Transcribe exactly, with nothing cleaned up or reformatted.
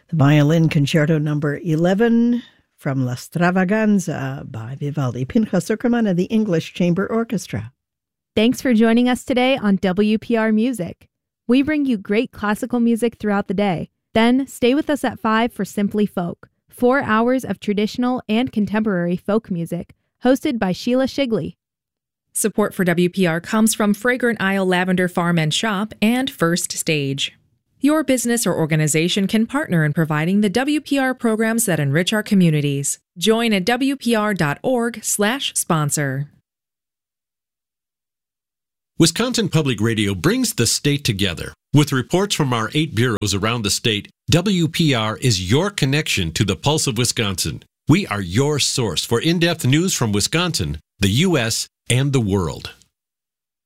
The Violin Concerto Number eleven from La Stravaganza by Vivaldi, Pinchas Zukerman of the English Chamber Orchestra. Thanks for joining us today on W P R Music. We bring you great classical music throughout the day. Then stay with us at five for Simply Folk, four hours of traditional and contemporary folk music, hosted by Sheila Shigley. Support for W P R comes from Fragrant Isle Lavender Farm and Shop and First Stage. Your business or organization can partner in providing the W P R programs that enrich our communities. Join at W P R dot org slash sponsor. Wisconsin Public Radio brings the state together. With reports from our eight bureaus around the state, W P R is your connection to the pulse of Wisconsin. We are your source for in-depth news from Wisconsin, the U S, and the world.